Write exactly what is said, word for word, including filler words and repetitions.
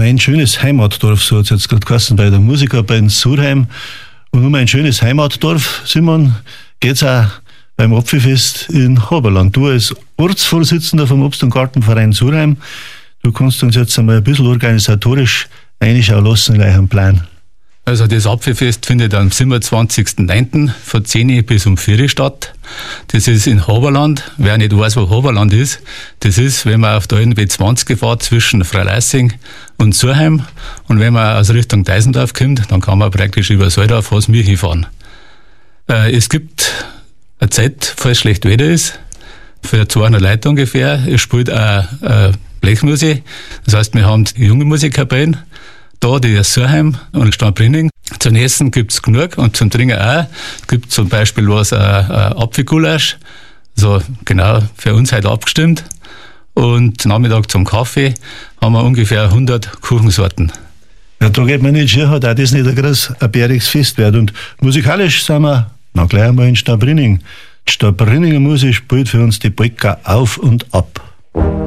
mein schönes Heimatdorf, so hat es jetzt gerade geheißen, bei der Musikerband Surheim. Und um ein schönes Heimatdorf, Simon, geht es auch beim Apfelfest in Haberland. Du als Ortsvorsitzender vom Obst- und Gartenverein Surheim, du kannst uns jetzt einmal ein bisschen organisatorisch reinschauen lassen in eurem Plan. Also das Apfelfest findet am siebenundzwanzigsten neunten von zehn Uhr bis um vier Uhr statt. Das ist in Haberland. Wer nicht weiß, wo Haberland ist, das ist, wenn man auf der alten B zwanzig fährt zwischen Freilassing und Surheim. Und wenn man aus Richtung Deisendorf kommt, dann kann man praktisch über Soldorf aus Mirchi fahren. Äh, es gibt eine Zeit, falls schlecht Wetter ist, für zweihundert Leute ungefähr. Es spielt auch äh, Blechmusik. Das heißt, wir haben die junge Musikerband. Da die Surheim und Steinbrenning. Zum Essen gibt es genug und zum Trinken auch. Es gibt zum Beispiel was, ein, ein Apfelgulasch, so genau für uns heute abgestimmt. Und Nachmittag zum Kaffee haben wir ungefähr hundert Kuchensorten. Ja, da geht man nicht schier, hat auch das nicht ein groß ein bäriges Fest wird. Und musikalisch sind wir na gleich einmal in Steinbrenning. Die Steinbrenninger Musik spielt für uns die Polka auf und ab.